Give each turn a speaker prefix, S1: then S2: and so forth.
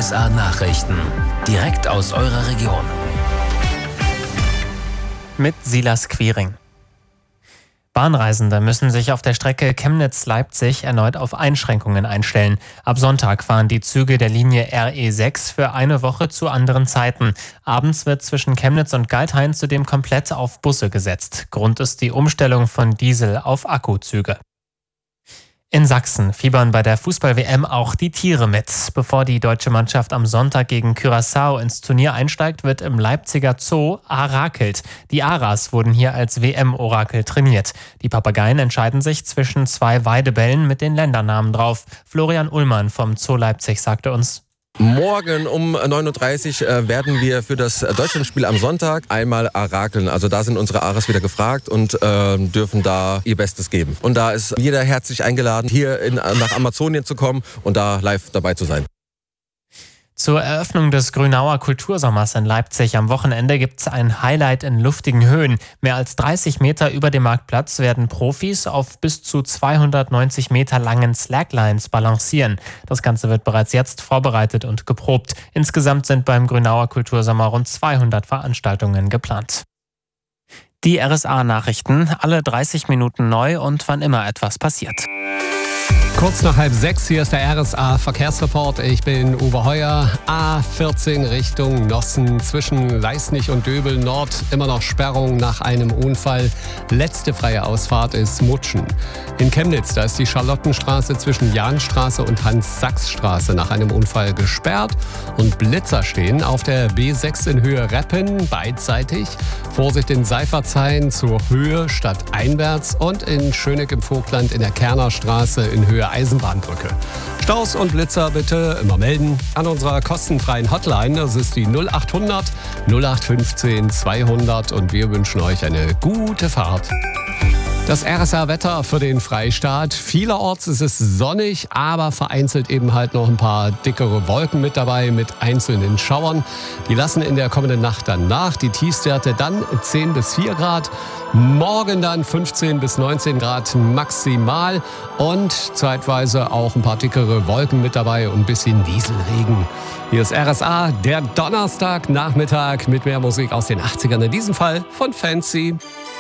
S1: RSA Nachrichten. Direkt aus eurer Region.
S2: Mit Silas Quiring. Bahnreisende müssen sich auf der Strecke Chemnitz-Leipzig erneut auf Einschränkungen einstellen. Ab Sonntag fahren die Züge der Linie RE6 für eine Woche zu anderen Zeiten. Abends wird zwischen Chemnitz und Geithain zudem komplett auf Busse gesetzt. Grund ist die Umstellung von Diesel auf Akkuzüge. In Sachsen fiebern bei der Fußball-WM auch die Tiere mit. Bevor die deutsche Mannschaft am Sonntag gegen Curaçao ins Turnier einsteigt, wird im Leipziger Zoo arakelt. Die Aras wurden hier als WM-Orakel trainiert. Die Papageien entscheiden sich zwischen 2 Weidebällen mit den Ländernamen drauf. Florian Ullmann vom Zoo Leipzig sagte uns:
S3: Morgen um 9.30 Uhr werden wir für das Deutschlandspiel am Sonntag einmal arakeln. Also da sind unsere Aras wieder gefragt und dürfen da ihr Bestes geben. Und da ist jeder herzlich eingeladen, hier nach Amazonien zu kommen und da live dabei zu sein.
S2: Zur Eröffnung des Grünauer Kultursommers in Leipzig am Wochenende gibt es ein Highlight in luftigen Höhen. Mehr als 30 Meter über dem Marktplatz werden Profis auf bis zu 290 Meter langen Slacklines balancieren. Das Ganze wird bereits jetzt vorbereitet und geprobt. Insgesamt sind beim Grünauer Kultursommer rund 200 Veranstaltungen geplant. Die RSA-Nachrichten, alle 30 Minuten neu und wann immer etwas passiert.
S4: Kurz nach 5:30, hier ist der RSA-Verkehrsreport. Ich bin Uwe Heuer. A14 Richtung Nossen zwischen Leisnig und Döbel Nord. Immer noch Sperrung nach einem Unfall. Letzte freie Ausfahrt ist Mutschen. In Chemnitz, da ist die Charlottenstraße zwischen Jahnstraße und Hans-Sachs-Straße nach einem Unfall gesperrt. Und Blitzer stehen auf der B6 in Höhe Reppen, beidseitig. Vorsicht in Seifertshain zur Höhe statt einwärts. Und in Schöneck im Vogtland in der Kernerstraße in Höhe Eisenbahnbrücke. Staus und Blitzer bitte immer melden an unserer kostenfreien Hotline. Das ist die 0800 0815 200 und wir wünschen euch eine gute Fahrt. Das RSA-Wetter für den Freistaat. Vielerorts ist es sonnig, aber vereinzelt eben halt noch ein paar dickere Wolken mit dabei mit einzelnen Schauern. Die lassen in der kommenden Nacht dann nach. Die Tiefstwerte dann 10 bis 4 Grad. Morgen dann 15 bis 19 Grad maximal und zeitweise auch ein paar dickere Wolken mit dabei und ein bisschen Nieselregen. Hier ist RSA, der Donnerstagnachmittag mit mehr Musik aus den 80ern, in diesem Fall von Fancy.